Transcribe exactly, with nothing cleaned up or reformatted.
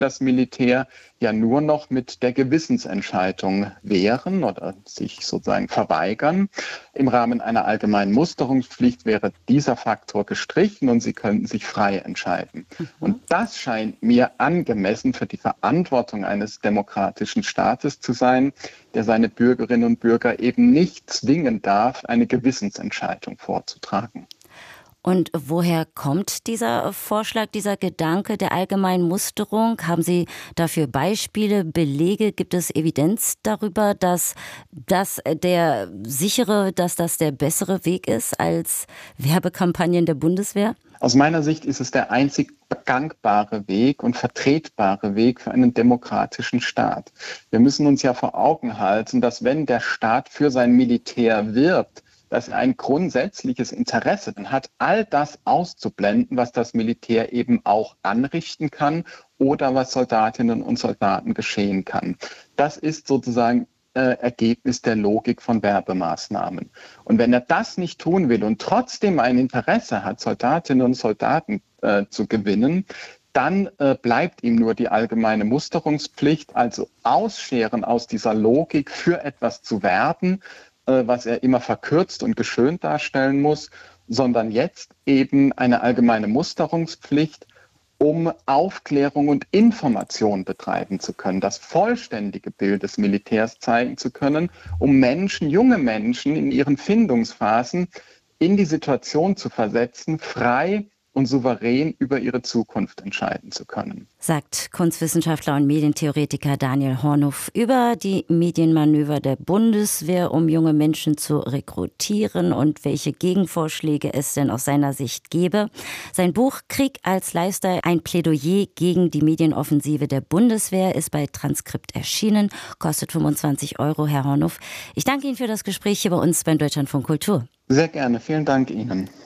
das Militär ja nur noch mit der Gewissensentscheidung wehren oder sich sozusagen verweigern. Im Rahmen einer allgemeinen Musterungspflicht wäre dieser Faktor gestrichen und sie könnten sich frei entscheiden. Mhm. Und das scheint mir angemessen für die Verantwortung eines demokratischen Staates zu sein, der seine Bürgerinnen und Bürger eben nicht zwingen darf, eine Gewissensentscheidung vorzutragen. Und woher kommt dieser Vorschlag, dieser Gedanke der allgemeinen Musterung? Haben Sie dafür Beispiele, Belege? Gibt es Evidenz darüber, dass das der sichere, dass das der bessere Weg ist als Werbekampagnen der Bundeswehr? Aus meiner Sicht ist es der einzig gangbare Weg und vertretbare Weg für einen demokratischen Staat. Wir müssen uns ja vor Augen halten, dass wenn der Staat für sein Militär wirbt, dass er ein grundsätzliches Interesse dann hat, all das auszublenden, was das Militär eben auch anrichten kann oder was Soldatinnen und Soldaten geschehen kann. Das ist sozusagen äh, Ergebnis der Logik von Werbemaßnahmen. Und wenn er das nicht tun will und trotzdem ein Interesse hat, Soldatinnen und Soldaten äh, zu gewinnen, dann äh, bleibt ihm nur die allgemeine Musterungspflicht, also ausscheren aus dieser Logik für etwas zu werben, was er immer verkürzt und geschönt darstellen muss, sondern jetzt eben eine allgemeine Musterungspflicht, um Aufklärung und Information betreiben zu können, das vollständige Bild des Militärs zeigen zu können, um Menschen, junge Menschen in ihren Findungsphasen in die Situation zu versetzen, frei und souverän über ihre Zukunft entscheiden zu können. Sagt Kunstwissenschaftler und Medientheoretiker Daniel Hornuf über die Medienmanöver der Bundeswehr, um junge Menschen zu rekrutieren und welche Gegenvorschläge es denn aus seiner Sicht gäbe. Sein Buch Krieg als Lifestyle, ein Plädoyer gegen die Medienoffensive der Bundeswehr ist bei Transkript erschienen, kostet fünfundzwanzig Euro, Herr Hornuf. Ich danke Ihnen für das Gespräch hier bei uns beim Deutschlandfunk Kultur. Sehr gerne, vielen Dank Ihnen.